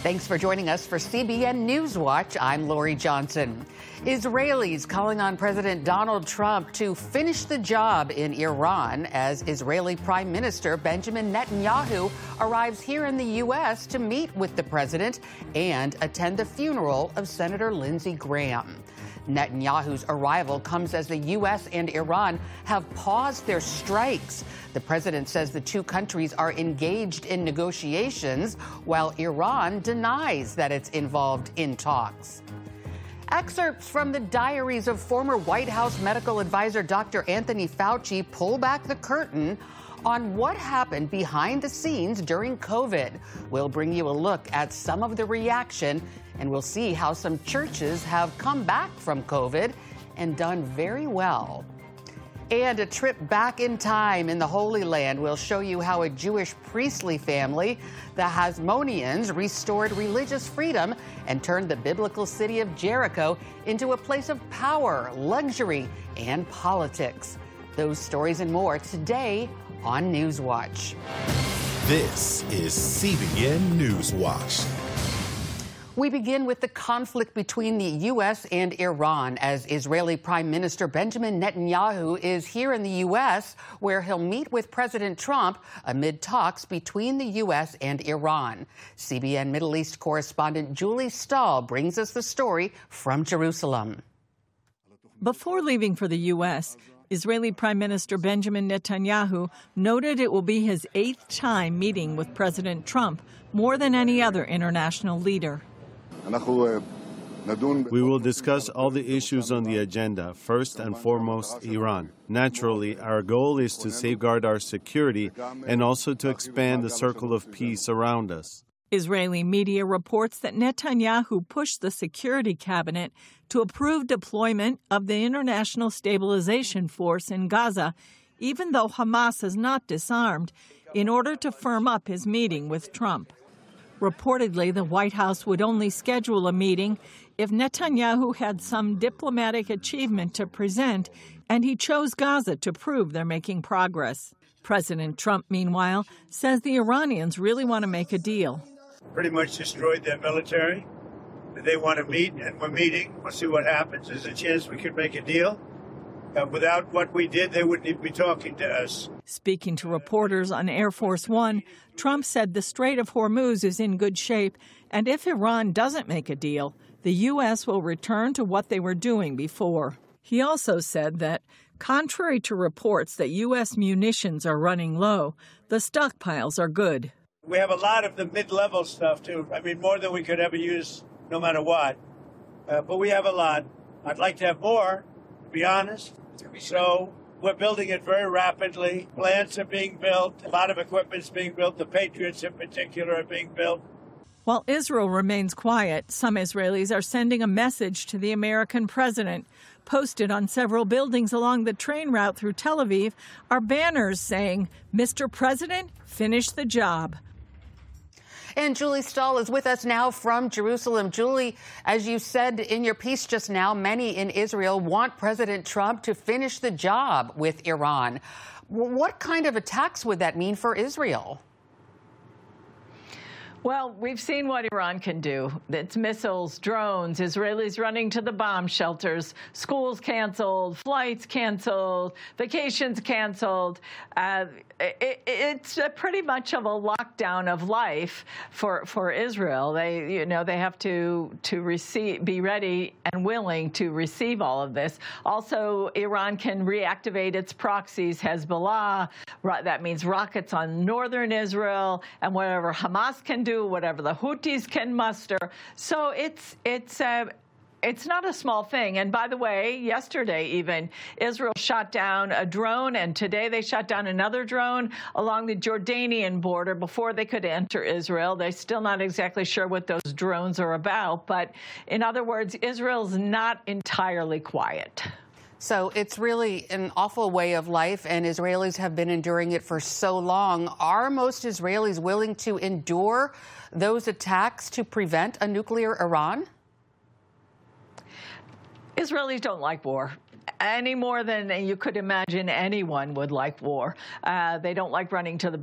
Thanks for joining us for CBN Newswatch. I'm Lori Johnson. Israelis calling on President Donald Trump to finish the job in Iran as Israeli Prime Minister Benjamin Netanyahu arrives here in the U.S. to meet with the president and attend the funeral of Senator Lindsey Graham. Netanyahu's arrival comes as the U.S. and Iran have paused their strikes. The president says the two countries are engaged in negotiations, while Iran denies that it's involved in talks. Excerpts from the diaries of former White House medical advisor Dr. Anthony Fauci pull back the curtain on what happened behind the scenes during COVID. We'll bring you a look at some of the reaction, and we'll see how some churches have come back from COVID and done very well. And a trip back in time in the Holy Land will show you how a Jewish priestly family, the Hasmoneans, restored religious freedom and turned the biblical city of Jericho into a place of power, luxury, and politics. Those stories and more today on Newswatch. This is CBN Newswatch. We begin with the conflict between the U.S. and Iran as Israeli Prime Minister Benjamin Netanyahu is here in the U.S., where he'll meet with President Trump amid talks between the U.S. and Iran. CBN Middle East correspondent Julie Stahl brings us the story from Jerusalem. Before leaving for the U.S., Israeli Prime Minister Benjamin Netanyahu noted it will be his 8th time meeting with President Trump, more than any other international leader. We will discuss all the issues on the agenda, first and foremost Iran. Naturally, our goal is to safeguard our security and also to expand the circle of peace around us. Israeli media reports that Netanyahu pushed the Security Cabinet to approve deployment of the International Stabilization Force in Gaza, even though Hamas has not disarmed, in order to firm up his meeting with Trump. Reportedly, the White House would only schedule a meeting if Netanyahu had some diplomatic achievement to present, and he chose Gaza to prove they're making progress. President Trump, meanwhile, says the Iranians really want to make a deal. Pretty much destroyed their military. They want to meet, and we're meeting. We'll see what happens. There's a chance we could make a deal. Without what we did, they wouldn't even be talking to us. Speaking to reporters on Air Force One, Trump said the Strait of Hormuz is in good shape, and if Iran doesn't make a deal, the U.S. will return to what they were doing before. He also said that, contrary to reports that U.S. munitions are running low, the stockpiles are good. We have a lot of the mid-level stuff, too. I mean, more than we could ever use, no matter what. But we have a lot. I'd like to have more, to be honest. So we're building it very rapidly. Plants are being built. A lot of equipment's being built. The Patriots in particular are being built. While Israel remains quiet, some Israelis are sending a message to the American president. Posted on several buildings along the train route through Tel Aviv are banners saying, "Mr. President, finish the job." And Julie Stahl is with us now from Jerusalem. Julie, as you said in your piece just now, many in Israel want President Trump to finish the job with Iran. What kind of attacks would that mean for Israel? Well, we've seen what Iran can do. It's missiles, drones, Israelis running to the bomb shelters, schools canceled, flights canceled, vacations canceled. It's pretty much of a lockdown of life for Israel. They have to be ready and willing to receive all of this. Also, Iran can reactivate its proxies, Hezbollah. That means rockets on northern Israel, and whatever Hamas can do, whatever the Houthis can muster. So it's not a small thing. And by the way, yesterday even, Israel shot down a drone, and today they shot down another drone along the Jordanian border before they could enter Israel. They're still not exactly sure what those drones are about. But in other words, Israel's not entirely quiet. So it's really an awful way of life, and Israelis have been enduring it for so long. Are most Israelis willing to endure those attacks to prevent a nuclear Iran? Israelis don't like war any more than you could imagine anyone would like war. They don't like running to the